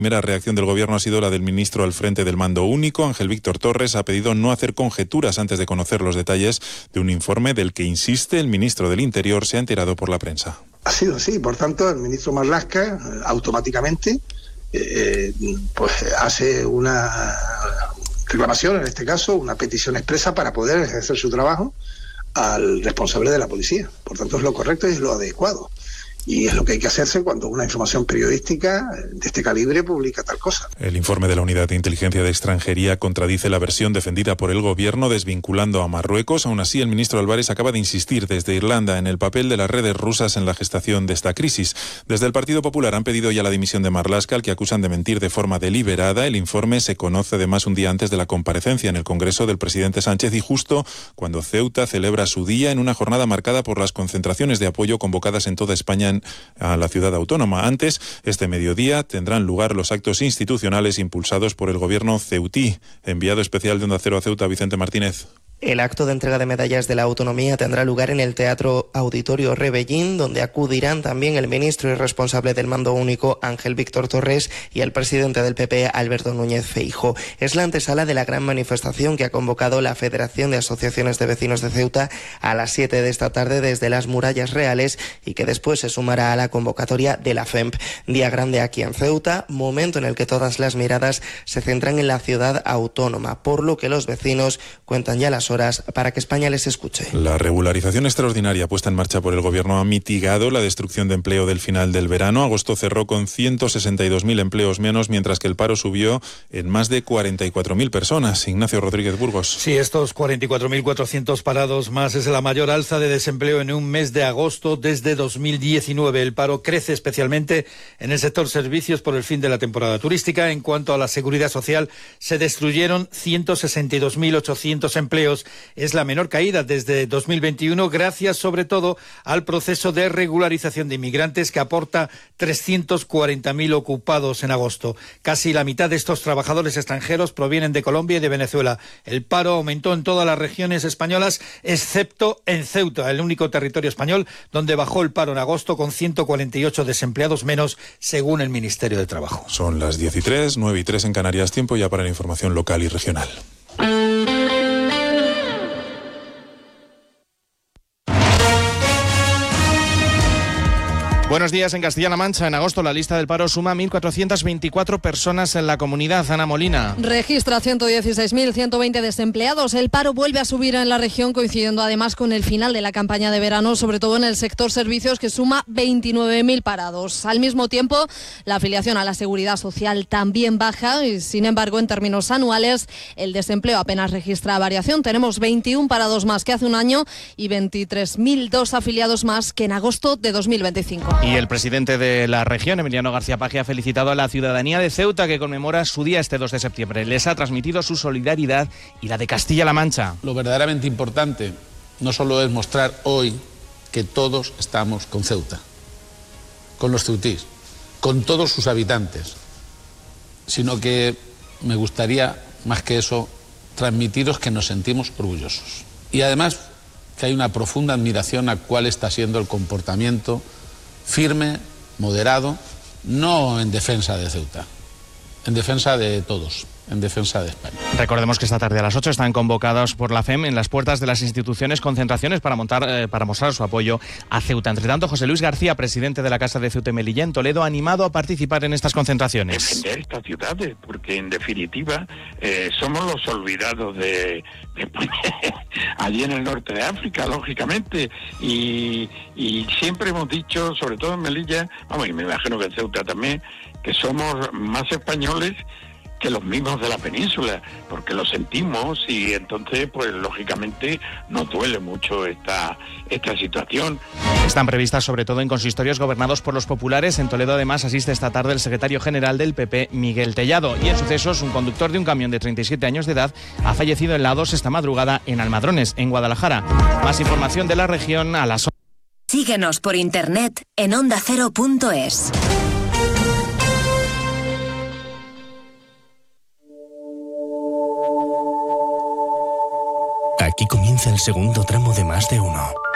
primera reacción del Gobierno ha sido la del ministro al frente del Mando Único. Ángel Víctor Torres ha pedido no hacer conjeturas antes de conocer los detalles de un informe del que, insiste, el ministro del Interior se ha enterado por la prensa. Ha sido así, por tanto, el ministro Marlaska automáticamente pues hace una reclamación, en este caso, una petición expresa para poder ejercer su trabajo al responsable de la policía. Por tanto, es lo correcto y es lo adecuado. Y es lo que hay que hacerse cuando una información periodística de este calibre publica tal cosa. El informe de la Unidad de Inteligencia de Extranjería contradice la versión defendida por el Gobierno desvinculando a Marruecos. Aún así, el ministro Álvarez acaba de insistir desde Irlanda en el papel de las redes rusas en la gestación de esta crisis. Desde el Partido Popular han pedido ya la dimisión de Marlaska, al que acusan de mentir de forma deliberada. El informe se conoce además un día antes de la comparecencia en el Congreso del presidente Sánchez y justo cuando Ceuta celebra su día en una jornada marcada por las concentraciones de apoyo convocadas en toda España a la ciudad autónoma. Antes, este mediodía, tendrán lugar los actos institucionales impulsados por el Gobierno ceutí. Enviado especial de Onda Cero a Ceuta, Vicente Martínez. El acto de entrega de medallas de la autonomía tendrá lugar en el Teatro Auditorio Rebellín, donde acudirán también el ministro y responsable del Mando Único, Ángel Víctor Torres, y el presidente del PP, Alberto Núñez Feijóo. Es la antesala de la gran manifestación que ha convocado la Federación de Asociaciones de Vecinos de Ceuta a las 7 de esta tarde desde las Murallas Reales y que después se sumará a la convocatoria de la FEMP. Día grande aquí en Ceuta, momento en el que todas las miradas se centran en la ciudad autónoma, por lo que los vecinos cuentan ya las horas para que España les escuche. La regularización extraordinaria puesta en marcha por el Gobierno ha mitigado la destrucción de empleo del final del verano. Agosto cerró con 162.000 empleos menos, mientras que el paro subió en más de 44.000 personas. Ignacio Rodríguez Burgos. Sí, estos 44.400 parados más es la mayor alza de desempleo en un mes de agosto desde 2019. El paro crece especialmente en el sector servicios por el fin de la temporada turística. En cuanto a la seguridad social, se destruyeron 162.800 empleos. Es la menor caída desde 2021, gracias sobre todo al proceso de regularización de inmigrantes que aporta 340.000 ocupados en agosto. Casi la mitad de estos trabajadores extranjeros provienen de Colombia y de Venezuela. El paro aumentó en todas las regiones españolas, excepto en Ceuta, el único territorio español donde bajó el paro en agosto con 148 desempleados menos, según el Ministerio de Trabajo. Son las 10:03, 9:03 en Canarias, tiempo ya para la información local y regional. Buenos días. En Castilla-La Mancha, en agosto, la lista del paro suma 1.424 personas en la comunidad. Ana Molina. Registra 116.120 desempleados. El paro vuelve a subir en la región, coincidiendo además con el final de la campaña de verano, sobre todo en el sector servicios, que suma 29.000 parados. Al mismo tiempo, la afiliación a la Seguridad Social también baja y, sin embargo, en términos anuales, el desempleo apenas registra variación. Tenemos 21 parados más que hace un año y 23.002 afiliados más que en agosto de 2025. Y el presidente de la región, Emiliano García Paje, ha felicitado a la ciudadanía de Ceuta, que conmemora su día este 2 de septiembre. Les ha transmitido su solidaridad y la de Castilla-La Mancha. Lo verdaderamente importante no solo es mostrar hoy que todos estamos con Ceuta, con los ceutís, con todos sus habitantes, sino que me gustaría, más que eso, transmitiros que nos sentimos orgullosos. Y además que hay una profunda admiración a cuál está siendo el comportamiento firme, moderado, no en defensa de Ceuta, en defensa de todos, en defensa de España. Recordemos que esta tarde a las 8 están convocados por la FEM en las puertas de las instituciones concentraciones para mostrar su apoyo a Ceuta. Entre tanto, José Luis García, presidente de la Casa de Ceuta y Melilla en Toledo, ha animado a participar en estas concentraciones. Defender estas ciudades, porque en definitiva somos los olvidados de allí en el norte de África, lógicamente, y siempre hemos dicho, sobre todo en Melilla, vamos, y me imagino que en Ceuta también, que somos más españoles que los mismos de la península, porque lo sentimos y entonces, pues lógicamente nos duele mucho esta situación. Están previstas sobre todo en consistorios gobernados por los populares. En Toledo además asiste esta tarde el secretario general del PP, Miguel Tellado. Y en sucesos, un conductor de un camión de 37 años de edad ha fallecido en la A2 esta madrugada en Almadrones, en Guadalajara. Más información de la región a las... Síguenos por internet en ondacero.es. Aquí comienza el segundo tramo de Más de Uno.